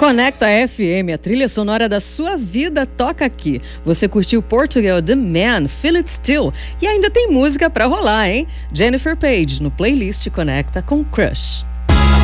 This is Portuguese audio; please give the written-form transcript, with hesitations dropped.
Conecta FM, a trilha sonora da sua vida toca aqui. Você curtiu Portugal The Man, Feel It Still. E ainda tem música pra rolar, hein? Jennifer Page, no playlist Conecta com Crush.